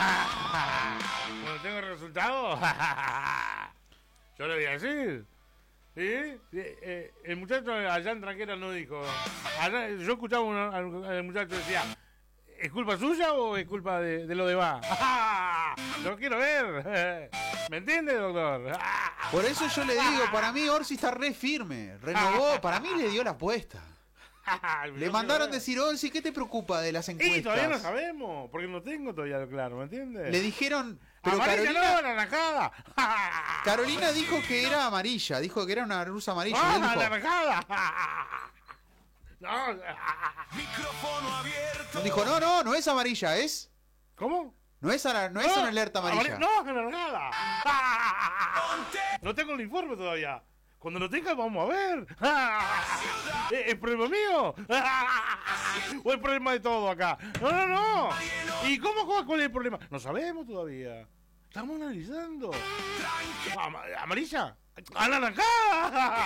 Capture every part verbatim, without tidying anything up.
Cuando tengo el resultado, yo le voy a decir. ¿Sí? Eh, eh, el muchacho allá en Tranquera no dijo. Allá, yo escuchaba una, al muchacho decía, ¿es culpa suya o es culpa de, de lo de va? Lo quiero ver. ¿Me entiende, doctor? Por eso yo le digo, para mí Orsi está re firme. Renovó, para mí le dio la apuesta. Le mandaron decir, Orsi, ¿qué te preocupa de las encuestas? Y todavía no sabemos, porque no tengo todavía claro, ¿me entiendes? Le dijeron, pero amarilla Carolina, no, naranjada. Carolina dijo que era amarilla, dijo que era una rusa amarilla. ¡Ah, y él dijo, naranjada! No. Micrófono abierto. dijo, no, no, no es amarilla, es... ¿Cómo? No es, ara- no es una alerta amarilla. amar- No, naranjada. No tengo el informe todavía. Cuando lo tenga, vamos a ver. ¿Es el problema mío? ¿O el problema de todo acá? No, no, no. ¿Y cómo, cómo cuál es el problema? No sabemos todavía. Estamos analizando. Ama- ¿Amarilla? ¡Anaranjada!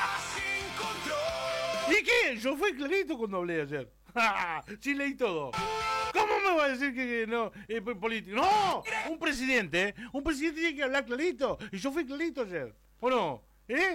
¿Y qué? Yo fui clarito cuando hablé ayer. Sí, leí todo. ¿Cómo me va a decir que no es político? ¡No! Un presidente, ¿eh? Un presidente tiene que hablar clarito. Y yo fui clarito ayer. ¿O no? ¿Eh?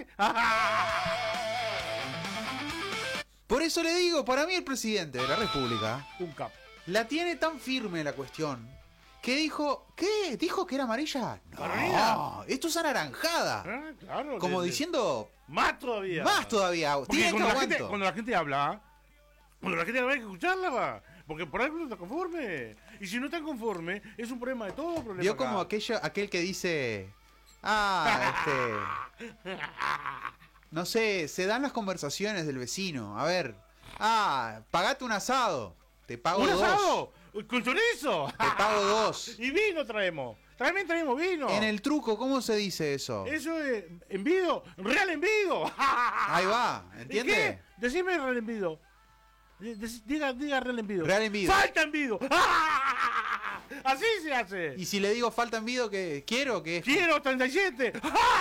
Por eso le digo, para mí el presidente de la República Un cap. la tiene tan firme la cuestión que dijo, ¿qué? ¿Dijo que era amarilla? ¿Carolina? No, esto es anaranjada. Ah, claro. Como de- de- diciendo, Más todavía. más todavía, Porque tiene que cuando la, gente, aguanto. cuando la gente habla, cuando la gente habla hay que escucharla, va. Porque por algo no está conforme. Y si no está conforme, es un problema de todo. Problema Vio acá. como aquello, aquel que dice, ah, este, no sé, se dan las conversaciones del vecino. A ver, ah, pagate un asado, te pago ¿Un dos. asado? ¿Con chorizo? Te pago dos. Y vino traemos. También traemos vino. En el truco, ¿cómo se dice eso? Eso es envido. Real envido. Ahí va, ¿Y ¿entiende? qué? Decime real envido. D- dec- Diga, diga real envido. Real envido. Falta envido. Así se hace. Y si le digo falta envido, que quiero que... Quiero treinta y siete.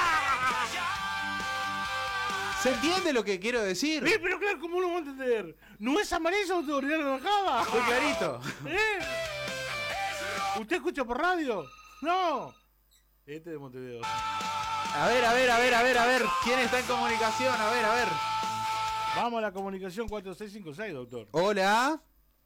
¿Se entiende lo que quiero decir? Eh, pero claro, ¿cómo lo voy a entender? ¿No es amarillo o de naranjada? Muy clarito. ¿Eh? ¿Usted escucha por radio? No. Este de Montevideo. A ver, a ver, a ver, a ver, a ver. ¿Quién está en comunicación? A ver, a ver. Vamos a la comunicación cuatro seis cinco seis, doctor. Hola.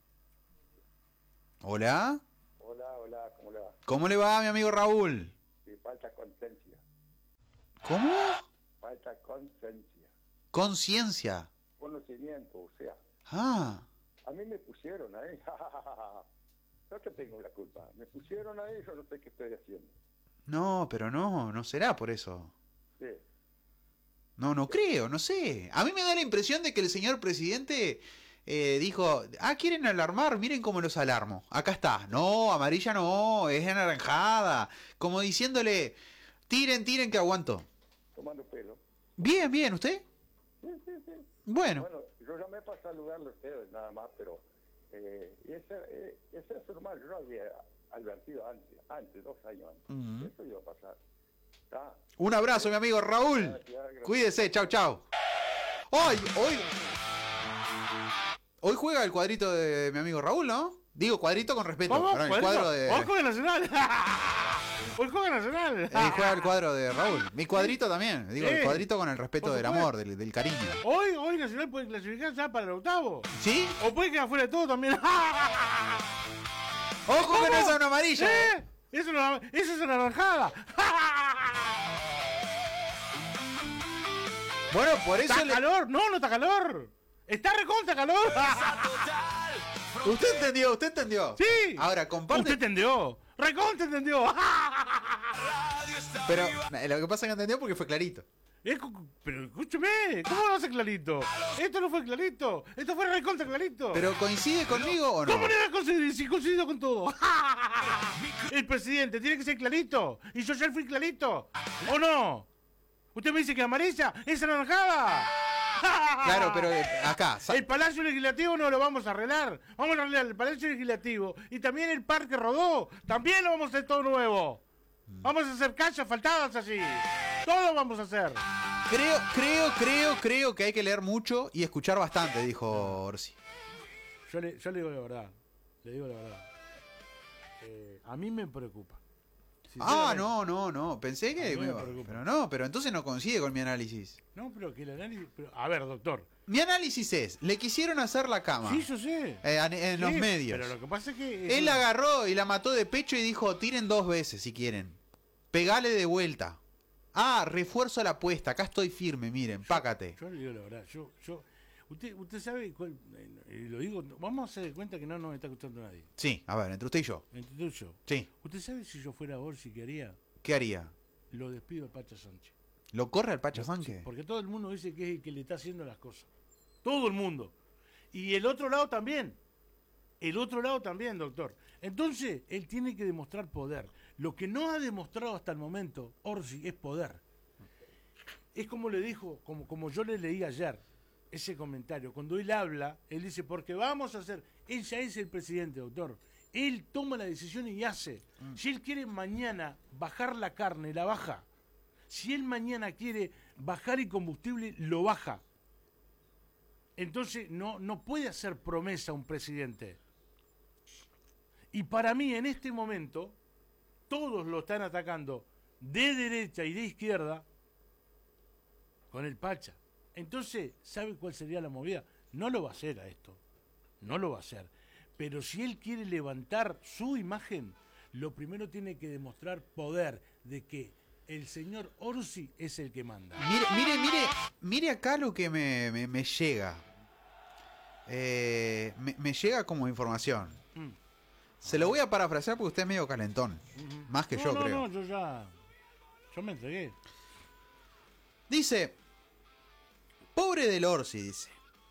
Hola. Hola, hola, ¿cómo le va? ¿Cómo le va, mi amigo Raúl? Sí, falta conciencia. ¿Cómo? Falta conciencia. Conciencia. Conocimiento, o sea. Ah. A mí me pusieron ahí. Yo que tengo la culpa. Me pusieron ahí, yo no sé qué estoy haciendo. No, pero no, no será por eso. Sí. No, no creo, no sé. A mí me da la impresión de que el señor presidente eh, dijo, ah, ¿quieren alarmar? Miren cómo los alarmo. Acá está. No, amarilla no, es anaranjada. Como diciéndole, tiren, tiren que aguanto. Tomando pelo. Bien, bien, ¿usted? Sí, sí, sí. Bueno. Bueno, yo llamé para saludarle a ustedes nada más, pero eh, ese, eh, ese es normal. Yo lo había advertido antes, antes, dos años antes. Ujú. Eso iba a pasar. Está. Un abrazo, mi amigo Raúl. Gracias, gracias. Cuídese, chau, chau. Hoy, hoy. Hoy juega el cuadrito de mi amigo Raúl, ¿no? Digo cuadrito con respeto. ¿Cómo? perdón, el ¿Cuadrito? cuadro de. Hoy juega Nacional. Hoy juega Nacional. Él juega el cuadro de Raúl. Mi cuadrito también. Digo, Sí. el cuadrito con el respeto Por del supuesto. amor, del, del cariño. Hoy, hoy Nacional puede clasificar ya para el octavo. ¿Sí? O puede quedar fuera de todo también. ¡Ojo que no es una amarilla! ¿Eh? Eso, es una- eso es una naranjada. Bueno, por eso ¿Está le... calor? No, no está calor. Está recontra calor. Usted entendió, usted entendió. Sí. Ahora, comparte. Usted entendió. Recontra entendió. Pero eh, lo que pasa es que entendió porque fue clarito. Escu- Pero escúcheme, ¿cómo no va a ser clarito? Esto no fue clarito. Esto fue recontra clarito. ¿Pero coincide conmigo o no? ¿Cómo no va a coincidir si coincido con todo? El presidente tiene que ser clarito. Y yo ya fui clarito. ¿O no? Usted me dice que amarilla es anaranjada. Claro, pero eh, acá. sa- El Palacio Legislativo no lo vamos a arreglar. Vamos a arreglar el Palacio Legislativo y también el Parque Rodó. También lo vamos a hacer todo nuevo. Vamos a hacer calles asfaltadas allí. Todo vamos a hacer. Creo, creo, creo, creo que hay que leer mucho y escuchar bastante, dijo Orsi. Yo le, yo le digo la verdad. Le digo la verdad. eh, a mí me preocupa. Ah, no, no, no. Pensé que... A mí me me- preocupa. pero no, pero entonces no coincide con mi análisis. No, pero que el análisis... pero- a ver, doctor. Mi análisis es, le quisieron hacer la cama Sí, yo sé. eh, en, en Sí, los medios. Pero lo que pasa es que... Él la agarró y la mató de pecho y dijo, tiren dos veces si quieren. Pegale de vuelta. Ah, refuerzo la apuesta, acá estoy firme, miren, pácate. Yo le digo la verdad, yo... yo usted, usted sabe, cuál, eh, lo digo, vamos a hacer de cuenta que no nos está escuchando nadie. Sí, a ver, entre usted y yo. Entre tú y yo. Sí, ¿Usted sabe si yo fuera Orsi qué haría? ¿qué haría? Lo despido al Pacha Sánchez. ¿Lo corre al Pacha Sánchez? Porque todo el mundo dice que es el que le está haciendo las cosas. Todo el mundo. Y el otro lado también. El otro lado también, doctor. Entonces, él tiene que demostrar poder. Lo que no ha demostrado hasta el momento, Orsi, es poder. Es como le dijo, como, como yo le leí ayer, ese comentario. Cuando él habla, él dice, porque vamos a hacer... Él ya es el presidente, doctor. Él toma la decisión y hace. Si él quiere mañana bajar la carne, la baja. Si él mañana quiere bajar el combustible, lo baja. Entonces no, no puede hacer promesa un presidente. Y para mí, en este momento, todos lo están atacando de derecha y de izquierda con el Pacha. Entonces, ¿sabe cuál sería la movida? No lo va a hacer a esto. No lo va a hacer. Pero si él quiere levantar su imagen, lo primero tiene que demostrar poder de que el señor Orsi es el que manda. Mire, mire, mire, mire acá lo que me, me, me llega. Eh, me, me llega como información. Mm. Se lo voy a parafrasear porque usted es medio calentón. Ujú. Más que no, yo, no, creo. No, yo ya... Yo me entregué. Dice, pobre del Orsi, dice.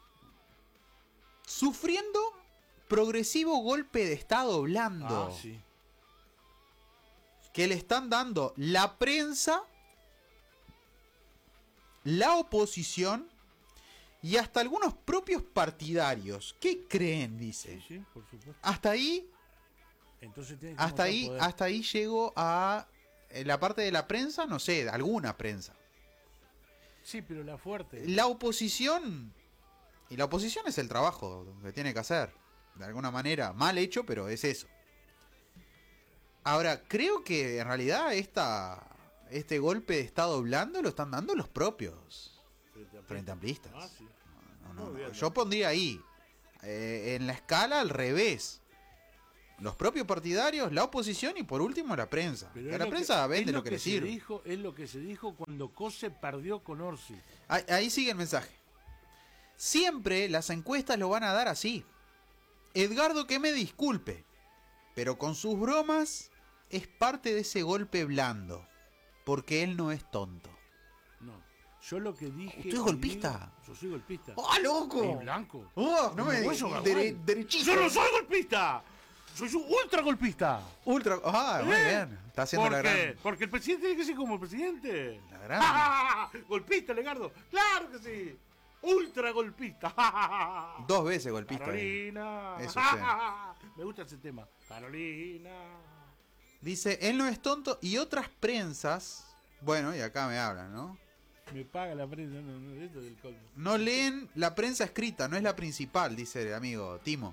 Sufriendo progresivo golpe de estado blando Ah, sí. que le están dando la prensa, la oposición y hasta algunos propios partidarios. ¿Qué creen? Dice. Sí, sí, por supuesto. Hasta ahí, Entonces tiene que hasta mostrar ahí, poder. hasta ahí llego a eh, la parte de la prensa, no sé, de alguna prensa. Sí, pero la fuerte. La oposición, y la oposición es el trabajo que tiene que hacer, de alguna manera, mal hecho, pero es eso. Ahora, creo que en realidad esta, este golpe de estado blando lo están dando los propios frente amplistas. Ah, sí. No, no, Muy no. bien. Yo pondría ahí, eh, en la escala al revés. Los propios partidarios, la oposición y por último la prensa. Pero Que es la lo prensa que- vende es lo que, le se sirve. Dijo, es lo que se dijo cuando Cose perdió con Orsi. Ahí, ahí sigue el mensaje. Siempre las encuestas lo van a dar así. Edgardo, que me disculpe, pero con sus bromas es parte de ese golpe blando, porque él no es tonto. No. Yo lo que dije... ¿Usted es golpista? Yo soy golpista. ¡Oh, loco! Y blanco. ¡Oh, no me Como digas! hueso Dere- garrón. derechito. ¡Yo no soy golpista! ¡Soy un ultra golpista! Ultra... ¡Ah, muy ¿Eh? bien! Está haciendo ¿Por la qué? gran... Porque el presidente tiene que ser como el presidente. La gran... ¡Ah! ¡Golpista, Legardo! ¡Claro que sí! ¡Ultra golpista! Dos veces golpista. Carolina. Eso sí. Me gusta ese tema. Carolina. Dice, él no es tonto y otras prensas... Bueno, y acá me hablan, ¿no? Me paga la prensa. No, no, esto es del colmo. No leen la prensa escrita, no es la principal, dice el amigo Timo.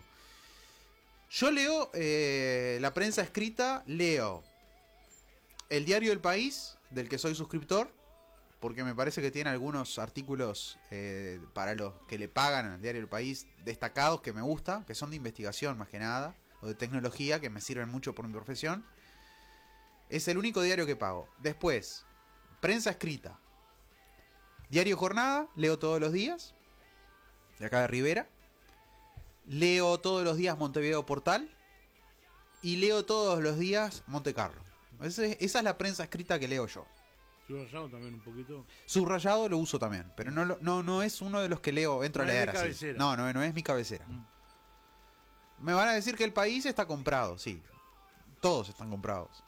Yo leo eh, la prensa escrita, leo el Diario del País, del que soy suscriptor, porque me parece que tiene algunos artículos eh, para los que le pagan al Diario del País destacados que me gusta, que son de investigación más que nada, o de tecnología, que me sirven mucho por mi profesión. Es el único diario que pago. Después, prensa escrita. Diario Jornada, leo todos los días, de acá de Rivera. Leo todos los días Montevideo Portal. Y leo todos los días Monte Carlo. Ese- esa es la prensa escrita que leo yo. Yo rayado también un poquito. Subrayado lo uso también, pero no, lo- no, no es uno de los que leo, entro No a es de leer así. cabecera. No, no, no es mi cabecera. Mm. Me van a decir que el país está comprado, sí. Todos están comprados.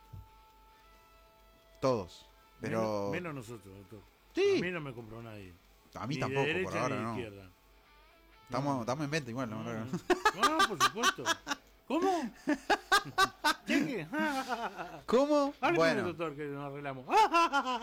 Todos. Pero... Menos, menos nosotros, doctor. Sí. A mí no me compró nadie. A mí Ni de tampoco, derecha por ahora ni de no. izquierda. Estamos, No. estamos en venta igual, ¿no? No, no. No, por supuesto. ¿Cómo? Cheque. ¿Cómo? Hábleme, Bueno, doctor, que nos arreglamos.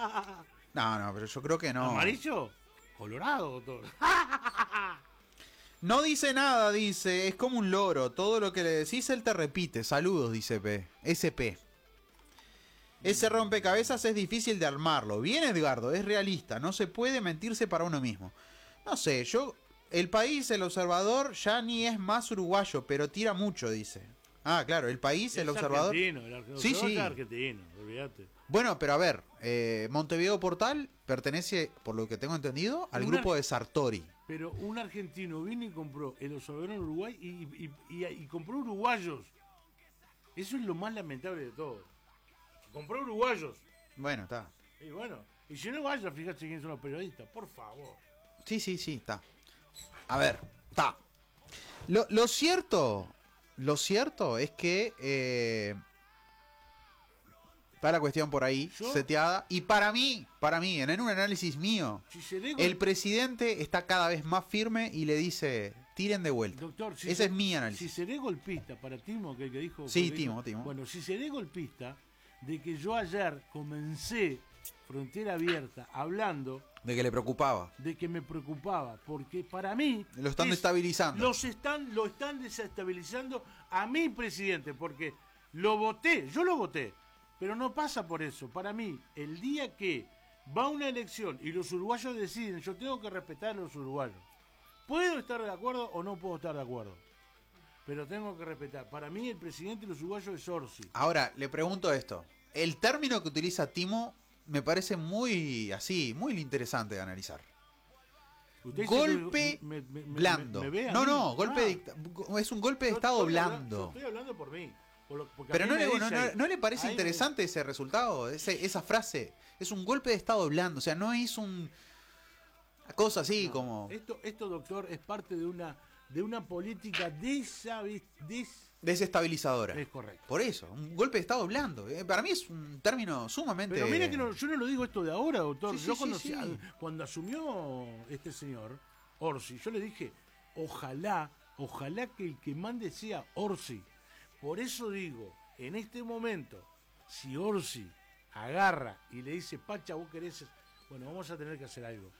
no, no, pero yo creo que no. ¿Amarillo? Colorado, doctor. No dice nada, dice, es como un loro. Todo lo que le decís él te repite. Saludos, dice P. S P. Ese rompecabezas es difícil de armarlo. Bien, Edgardo, es realista. No se puede mentirse para uno mismo. No sé, yo... El País, El Observador, ya ni es más uruguayo, pero tira mucho, dice. Ah, claro, El País, Es El Observador... argentino, el argentino. Sí, sí. Es argentino, olvídate. Bueno, pero a ver, eh, Montevideo Portal pertenece, por lo que tengo entendido, al Un grupo ar- de Sartori. Pero un argentino vino y compró El Observador en Uruguay y, y, y, y compró uruguayos. Eso es lo más lamentable de todo. Compró uruguayos. Bueno, está. Y bueno, y si no vaya, fíjate quiénes son los periodistas, por favor. Sí, sí, sí, está. A ver, está. Lo, lo cierto, lo cierto es que eh, está la cuestión por ahí, Yo- seteada. Y para mí, para mí, en un análisis mío, Si seré gol- el presidente está cada vez más firme y le dice, tiren de vuelta. Doctor, si Ese se- es mi análisis. Si seré golpista, para Timo, que el que dijo... Sí, que dijo- Timo, Timo. Bueno, si seré golpista de que yo ayer comencé Frontera Abierta hablando De que le preocupaba. de que me preocupaba, porque para mí... Lo están es- destabilizando. Los están, lo están desestabilizando a mi presidente, porque lo voté, yo lo voté, pero no pasa por eso. Para mí, el día que va una elección y los uruguayos deciden, yo tengo que respetar a los uruguayos. Puedo estar de acuerdo o no puedo estar de acuerdo, pero tengo que respetar. Para mí, el presidente de los uruguayos es Orsi. Ahora, le pregunto esto. El término que utiliza Timo me parece muy así, muy interesante de analizar. Usted dice Golpe que me- me- me- blando. me- me ve a no, mí. no, golpe Ah. de dicta- es un golpe de Yo estado estoy habla- blando. yo estoy hablando por mí. por lo- porque a Pero mí no me le, dice no, no- ahí- ¿no le parece ahí me- interesante ese resultado, ese- esa frase? Es un golpe de estado blando, o sea, no es un una cosa así No, como Esto, esto, doctor, es parte de una de una política desavi- des- desestabilizadora. Es correcto. Por eso, un golpe de estado blando. Eh, Para mí es un término sumamente... Pero mira que no- yo no lo digo esto de ahora, doctor. Sí, sí, yo sí, cuando, sí. al- cuando asumió este señor, Orsi, yo le dije, ojalá, ojalá que el que mande sea Orsi. Por eso digo, en este momento, si Orsi agarra y le dice, Pacha, vos querés, bueno, vamos a tener que hacer algo.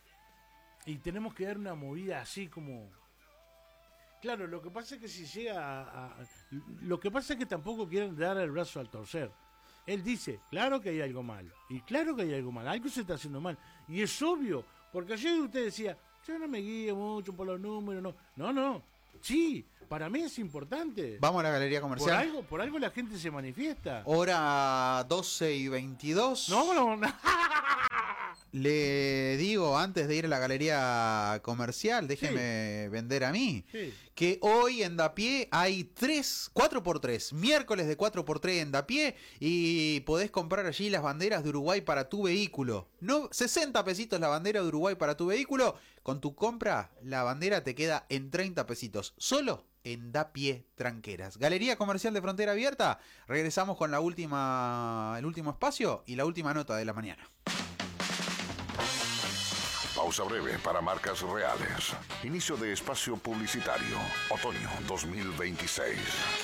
Y tenemos que dar una movida así como... Claro, lo que pasa es que si llega a, a- Lo que pasa es que tampoco quieren dar el brazo al torcer. Él dice, claro que hay algo mal. Y claro que hay algo mal. Algo se está haciendo mal. Y es obvio. Porque ayer usted decía, yo no me guío mucho por los números. No, no. no. Sí, para mí es importante. Vamos a la galería Por comercial. algo, por algo la gente se manifiesta. Hora doce y veintidós. No, no, no. Le digo, antes de ir a la galería comercial, déjeme vender a mí, Sí. que hoy en Dapié hay tres, cuatro por tres, miércoles de cuatro por tres en Dapié, y podés comprar allí las banderas de Uruguay para tu vehículo. No, sesenta pesitos la bandera de Uruguay para tu vehículo. Con tu compra, la bandera te queda en treinta pesitos. Solo en Dapié Tranqueras. Galería Comercial de Frontera Abierta. Regresamos con la última, el último espacio y la última nota de la mañana. Pausa breve para marcas reales. Inicio de espacio publicitario. Otoño dos mil veintiséis.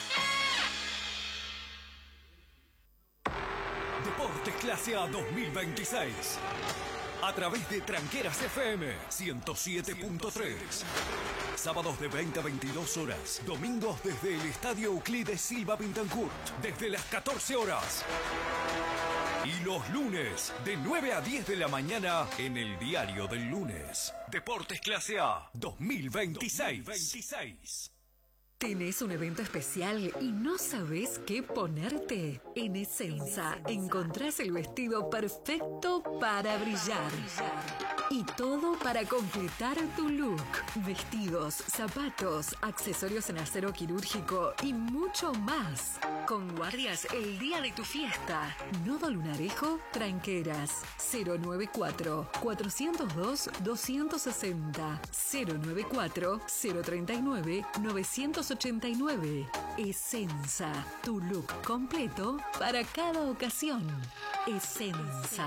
Deportes Clase A dos mil veintiséis. A través de Tranqueras F M ciento siete punto tres. Sábados de veinte a veintidós horas. Domingos desde el Estadio Euclides Silva Pintancourt. Desde las catorce horas. Y los lunes, de nueve a diez de la mañana, en el Diario del Lunes. Deportes Clase A dos mil veintiséis. ¿Tenés un evento especial y no sabés qué ponerte? En Essenza encontrás el vestido perfecto para brillar. Y todo para completar tu look. Vestidos, zapatos, accesorios en acero quirúrgico y mucho más. Con guardias el día de tu fiesta. Nodo Lunarejo, Tranqueras. cero noventa y cuatro, cuatrocientos dos, doscientos sesenta. cero noventa y cuatro, cero treinta y nueve, novecientos ochenta y nueve. Essenza, tu look completo para cada ocasión. Essenza.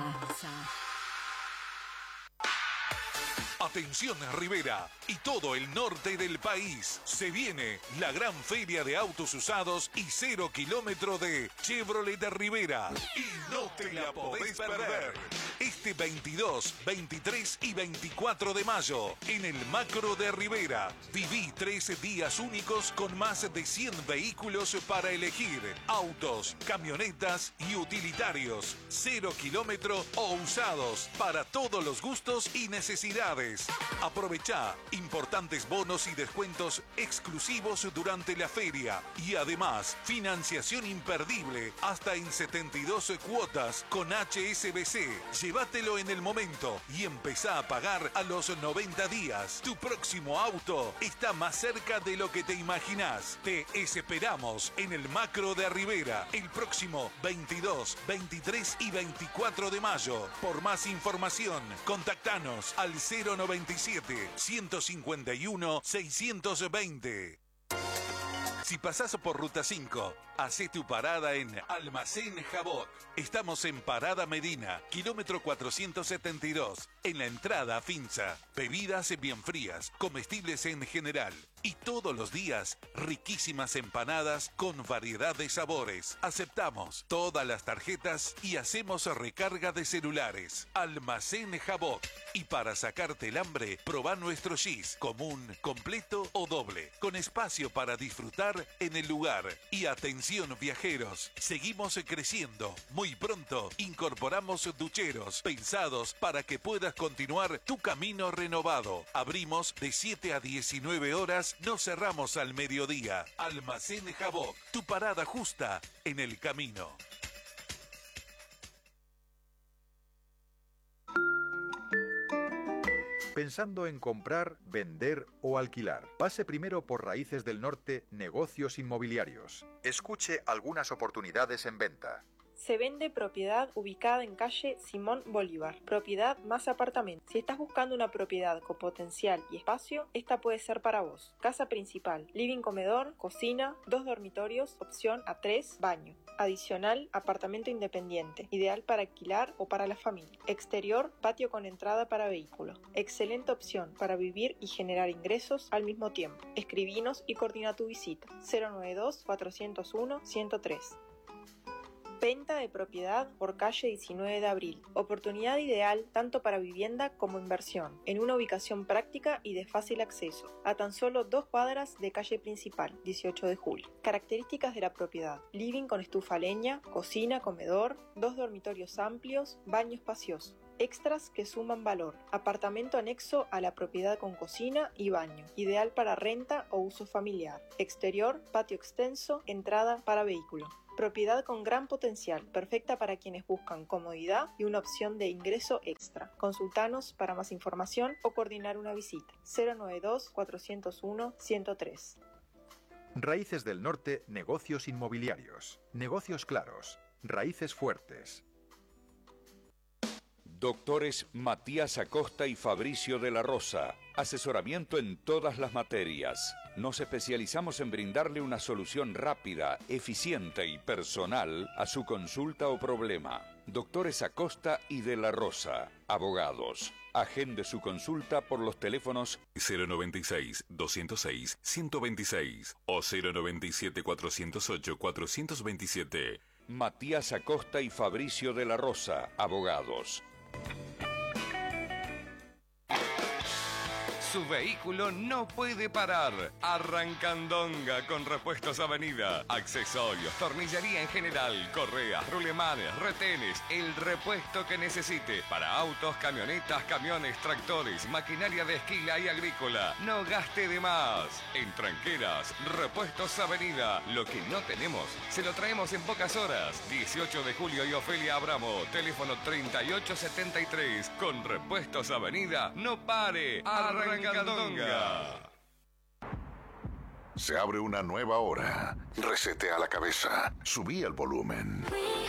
Atención Rivera y todo el norte del país. Se viene la gran feria de autos usados y cero kilómetro de Chevrolet de Rivera. Y no te la podés perder. este veintidós, veintitrés y veinticuatro de mayo en el Macro de Rivera. Viví trece días únicos con más de cien vehículos para elegir. Autos, camionetas y utilitarios. Cero kilómetro o usados para todos los gustos y necesidades. Aprovechá importantes bonos y descuentos exclusivos durante la feria. Y además, financiación imperdible hasta en setenta y dos cuotas con H S B C. Llévatelo en el momento y empezá a pagar a los noventa días. Tu próximo auto está más cerca de lo que te imaginás. Te esperamos en el Macro de Rivera el próximo veintidós, veintitrés y veinticuatro de mayo. Por más información, contactanos al cero noventa y siete, ciento cincuenta y uno, seiscientos veinte. Si pasás por Ruta cinco, hacé tu parada en Almacén Jabot. Estamos en Parada Medina, kilómetro cuatrocientos setenta y dos, en la entrada a Finza. Bebidas bien frías, comestibles en general. Y todos los días, riquísimas empanadas con variedad de sabores. Aceptamos todas las tarjetas y hacemos recarga de celulares. Almacén Jabot. Y para sacarte el hambre, probá nuestro gis, común, completo o doble, con espacio para disfrutar en el lugar. Y atención viajeros, seguimos creciendo. Muy pronto incorporamos ducheros pensados para que puedas continuar tu camino renovado. Abrimos de siete a diecinueve horas, no cerramos al mediodía. Almacén Jabot, tu parada justa en el camino. Pensando en comprar, vender o alquilar. Pase primero por Raíces del Norte, Negocios Inmobiliarios. Escuche algunas oportunidades en venta. Se vende propiedad ubicada en calle Simón Bolívar, propiedad más apartamento. Si estás buscando una propiedad con potencial y espacio, esta puede ser para vos. Casa principal, living comedor, cocina, dos dormitorios, opción a tres, baño. Adicional, apartamento independiente, ideal para alquilar o para la familia. Exterior, patio con entrada para vehículos. Excelente opción para vivir y generar ingresos al mismo tiempo. Escribinos y coordina tu visita. cero noventa y dos, cuatrocientos uno, ciento tres. Venta de propiedad por calle diecinueve de abril. Oportunidad ideal tanto para vivienda como inversión, en una ubicación práctica y de fácil acceso, a tan solo dos cuadras de calle principal, dieciocho de julio. Características de la propiedad: living con estufa a leña, cocina, comedor, dos dormitorios amplios, baño espacioso. Extras que suman valor: apartamento anexo a la propiedad con cocina y baño, ideal para renta o uso familiar. Exterior, patio extenso, entrada para vehículo. Propiedad con gran potencial, perfecta para quienes buscan comodidad y una opción de ingreso extra. Consultanos para más información o coordinar una visita. cero noventa y dos, cuatrocientos uno, ciento tres. Raíces del Norte, Negocios Inmobiliarios. Negocios claros. Raíces fuertes. Doctores Matías Acosta y Fabricio de la Rosa. Asesoramiento en todas las materias. Nos especializamos en brindarle una solución rápida, eficiente y personal a su consulta o problema. Doctores Acosta y de la Rosa. Abogados. Agende su consulta por los teléfonos cero noventa y seis, doscientos seis, ciento veintiséis o cero noventa y siete, cuatrocientos ocho, cuatrocientos veintisiete. Matías Acosta y Fabricio de la Rosa. Abogados. Su vehículo no puede parar. Arrancandonga con Repuestos Avenida. Accesorios, tornillería en general, correas, rulemanes, retenes, el repuesto que necesite. Para autos, camionetas, camiones, tractores, maquinaria de esquila y agrícola. No gaste de más. En Tranqueras, Repuestos Avenida. Lo que no tenemos, se lo traemos en pocas horas. dieciocho de julio y Ofelia Abramo. Teléfono treinta y ocho setenta y tres. Con Repuestos Avenida, no pare. Arrancandonga. Se abre una nueva hora. Resetea la cabeza. Subí el volumen.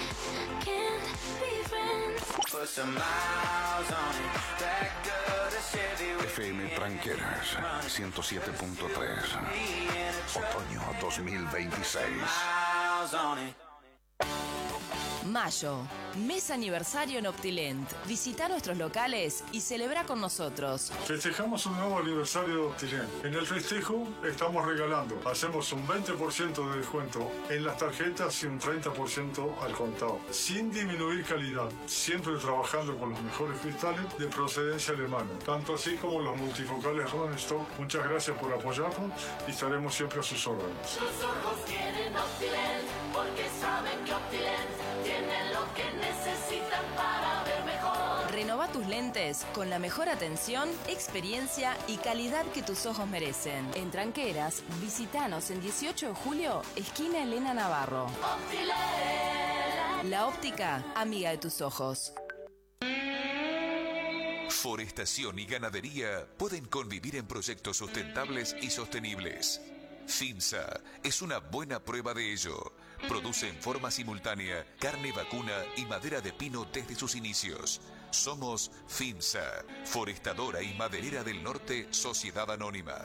F M Tranqueras ciento siete punto tres. Otoño dos mil veintiséis. Mayo, mes aniversario en Optilent. Visita nuestros locales y celebra con nosotros. Festejamos un nuevo aniversario de Optilent. En el festejo estamos regalando. Hacemos un veinte por ciento de descuento en las tarjetas y un treinta por ciento al contado. Sin disminuir calidad. Siempre trabajando con los mejores cristales de procedencia alemana. Tanto así como los multifocales Rodenstock. Muchas gracias por apoyarnos y estaremos siempre a sus órdenes. Sus ojos tienen Optilent porque saben que Optilent tienen lo que necesitan para ver mejor. Renova tus lentes con la mejor atención, experiencia y calidad que tus ojos merecen. En Tranqueras, visitanos en dieciocho de julio, esquina Elena Navarro. Optilent. La óptica, amiga de tus ojos. Forestación y ganadería pueden convivir en proyectos sustentables y sostenibles. FIMSA es una buena prueba de ello. Produce en forma simultánea carne vacuna y madera de pino desde sus inicios. Somos FIMSA, Forestadora y Maderera del Norte, Sociedad Anónima.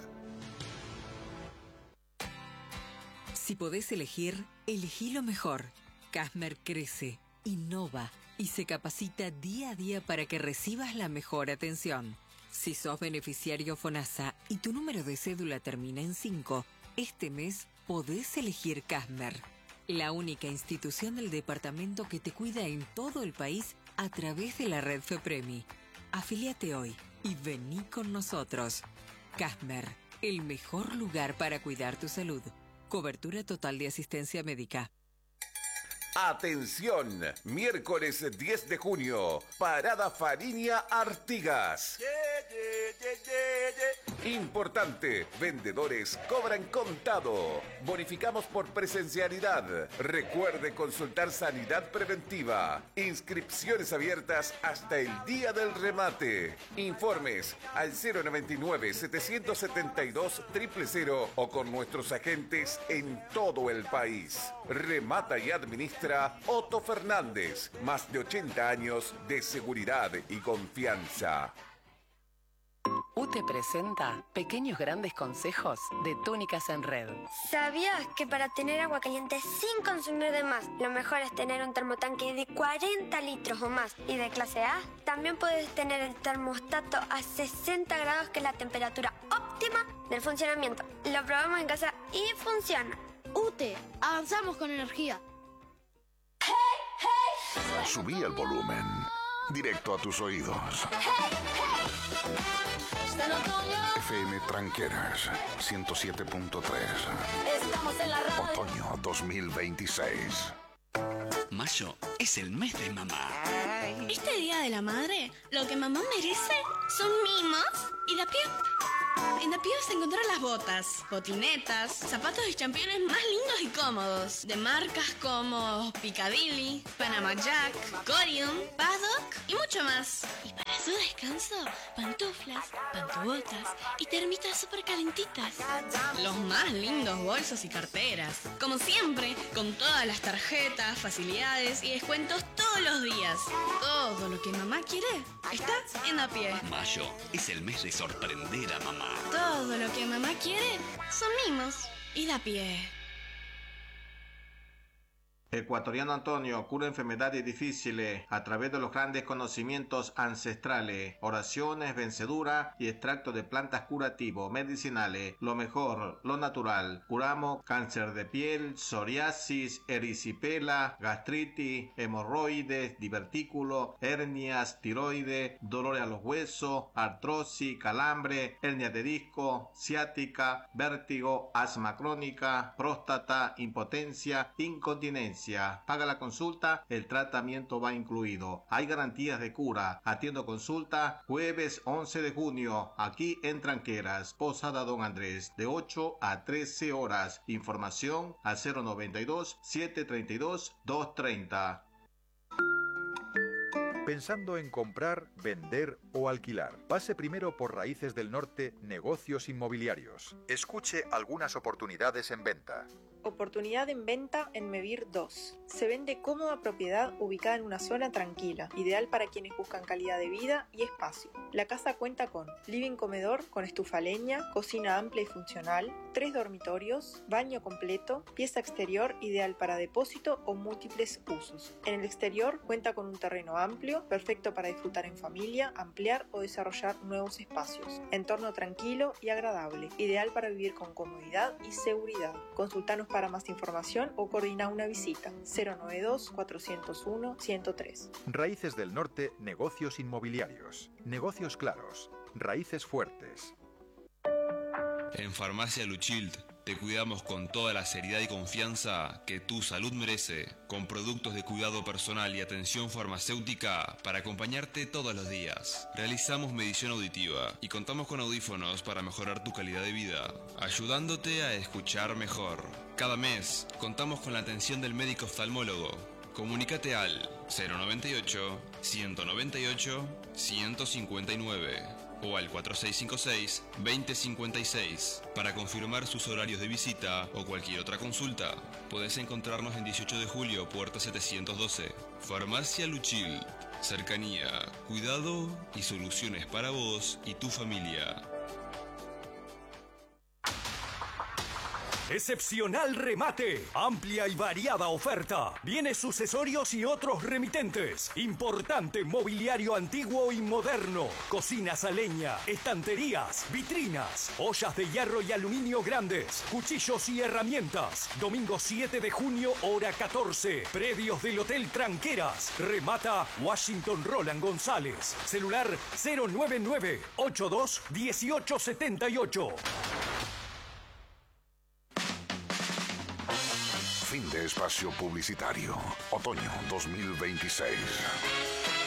Si podés elegir, elegí lo mejor. Casmer crece, innova y se capacita día a día para que recibas la mejor atención. Si sos beneficiario FONASA y tu número de cédula termina en cinco, este mes podés elegir Casmer, la única institución del departamento que te cuida en todo el país a través de la red FEPREMI. Afíliate hoy y vení con nosotros. Casmer, el mejor lugar para cuidar tu salud. Cobertura total de asistencia médica. Atención, miércoles diez de junio, Parada Fariña Artigas. Importante, vendedores cobran contado. Bonificamos por presencialidad. Recuerde consultar Sanidad Preventiva. Inscripciones abiertas hasta el día del remate. Informes al cero noventa y nueve, setecientos setenta y dos, cero cero cero o con nuestros agentes en todo el país. Remata y administra Otto Fernández. Más de ochenta años de seguridad y confianza. U T E presenta Pequeños Grandes Consejos de Túnicas en Red. ¿Sabías que para tener agua caliente sin consumir de más, lo mejor es tener un termotanque de cuarenta litros o más y de clase A? También puedes tener el termostato a sesenta grados, que es la temperatura óptima del funcionamiento. Lo probamos en casa y funciona. U T E, avanzamos con energía. Subí el volumen. Directo a tus oídos. F M Tranqueras ciento siete punto tres. Estamos en la radio. Otoño dos mil veintiséis. Mayo es el mes de mamá. Este Día de la Madre, lo que mamá merece son mimos y la piel. En Dapio se encontraron las botas, botinetas, zapatos y championes más lindos y cómodos, de marcas como Piccadilly, Panama Jack, Corium, Paddock y mucho más. Y para su descanso, pantuflas, pantubotas y termitas súper calentitas. Los más lindos bolsos y carteras. Como siempre, con todas las tarjetas, facilidades y descuentos todos los días. Todo lo que mamá quiere está en Dapio. Mayo es el mes de sorprender a mamá. Todo lo que mamá quiere son mimos y da pie. Ecuatoriano Antonio cura enfermedades difíciles a través de los grandes conocimientos ancestrales, oraciones, vencedura y extractos de plantas curativos, medicinales, lo mejor, lo natural. Curamos cáncer de piel, psoriasis, erisipela, gastritis, hemorroides, divertículos, hernias, tiroides, dolores a los huesos, artrosis, calambre, hernia de disco, ciática, vértigo, asma crónica, próstata, impotencia, incontinencia. Paga la consulta, el tratamiento va incluido. Hay garantías de cura. Atiendo consulta jueves once de junio, aquí en Tranqueras, Posada Don Andrés, de ocho a trece horas. Información al cero noventa y dos, setecientos treinta y dos, doscientos treinta. Pensando en comprar, vender o alquilar. Pase primero por Raíces del Norte Negocios Inmobiliarios. Escuche algunas oportunidades en venta. Oportunidad en venta en Mevir dos. Se vende cómoda propiedad ubicada en una zona tranquila, ideal para quienes buscan calidad de vida y espacio. La casa cuenta con living comedor con estufa a leña, cocina amplia y funcional, tres dormitorios, baño completo, pieza exterior ideal para depósito o múltiples usos. En el exterior cuenta con un terreno amplio, perfecto para disfrutar en familia, ampliar o desarrollar nuevos espacios. Entorno tranquilo y agradable, ideal para vivir con comodidad y seguridad. Consultanos para más información o coordina una visita. cero noventa y dos, cuatrocientos uno, ciento tres. Raíces del Norte, negocios inmobiliarios. Negocios claros. Raíces fuertes. En Farmacia Luchild te cuidamos con toda la seriedad y confianza que tu salud merece, con productos de cuidado personal y atención farmacéutica para acompañarte todos los días. Realizamos medición auditiva y contamos con audífonos para mejorar tu calidad de vida, ayudándote a escuchar mejor. Cada mes contamos con la atención del médico oftalmólogo. Comunícate al cero noventa y ocho, ciento noventa y ocho, ciento cincuenta y nueve o al cuatro seis cinco seis, veinte cincuenta y seis para confirmar sus horarios de visita o cualquier otra consulta. Podés encontrarnos en dieciocho de julio, puerta setecientos doce. Farmacia Luchil. Cercanía, cuidado y soluciones para vos y tu familia. Excepcional remate, amplia y variada oferta, bienes sucesorios y otros remitentes, importante mobiliario antiguo y moderno, cocinas a leña, estanterías, vitrinas, ollas de hierro y aluminio grandes, cuchillos y herramientas. Domingo siete de junio, hora catorce, predios del Hotel Tranqueras. Remata Washington Roland González, celular cero nueve nueve, ochenta y dos, dieciocho setenta y ocho. Fin de espacio publicitario. Otoño dos mil veintiséis.